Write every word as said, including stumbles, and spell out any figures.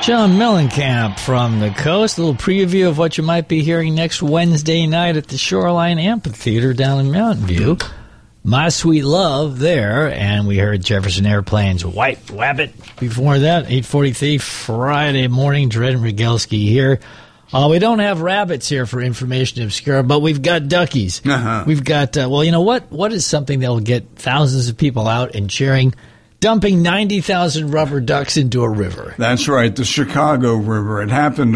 John Mellencamp from the coast. A little preview of what you might be hearing next Wednesday night at the Shoreline Amphitheater down in Mountain View. My Sweet Love there, and we heard Jefferson Airplane's White Wabbit before that. eight forty-three Friday morning, Dred and Rigelski here. Uh, we don't have rabbits here for Information Obscura, but we've got duckies. Uh-huh. We've got, uh, well, you know what? What is something that will get thousands of people out and cheering? Dumping ninety thousand rubber ducks into a river. That's right, the Chicago River. It happened